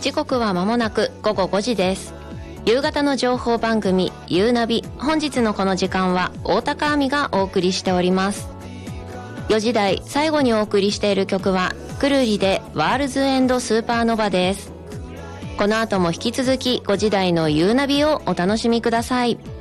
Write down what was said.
時刻は間もなく午後5時です。夕方の情報番組ゆうナビ、本日のこの時間は大高亜美がお送りしております。4時台最後にお送りしている曲はくるりでワールズエンドスーパーノヴァです。この後も引き続き5時台のゆうナビをお楽しみください。